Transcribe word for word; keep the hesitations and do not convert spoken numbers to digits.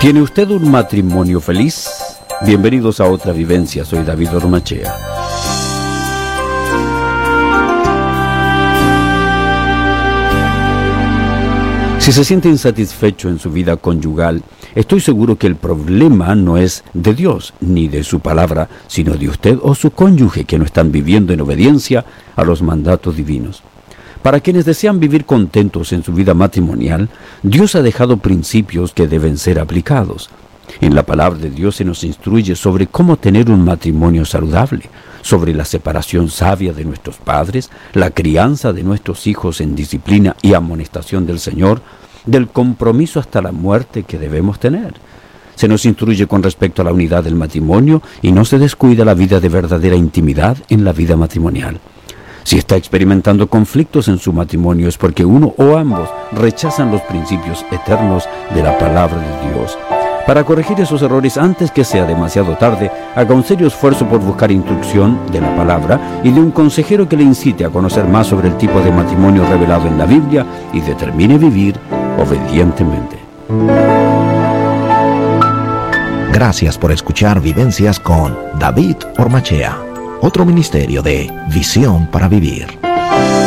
¿Tiene usted un matrimonio feliz? Bienvenidos a otra vivencia, soy David Ormachea. Si se siente insatisfecho en su vida conyugal, estoy seguro que el problema no es de Dios ni de su palabra, sino de usted o su cónyuge que no están viviendo en obediencia a los mandatos divinos. Para quienes desean vivir contentos en su vida matrimonial, Dios ha dejado principios que deben ser aplicados. En la palabra de Dios se nos instruye sobre cómo tener un matrimonio saludable, sobre la separación sabia de nuestros padres, la crianza de nuestros hijos en disciplina y amonestación del Señor, del compromiso hasta la muerte que debemos tener. Se nos instruye con respecto a la unidad del matrimonio y no se descuida la vida de verdadera intimidad en la vida matrimonial. Si está experimentando conflictos en su matrimonio es porque uno o ambos rechazan los principios eternos de la palabra de Dios. Para corregir esos errores antes que sea demasiado tarde, haga un serio esfuerzo por buscar instrucción de la palabra y de un consejero que le incite a conocer más sobre el tipo de matrimonio revelado en la Biblia y determine vivir obedientemente. Gracias por escuchar Vivencias con David Ormachea, otro ministerio de Visión para Vivir.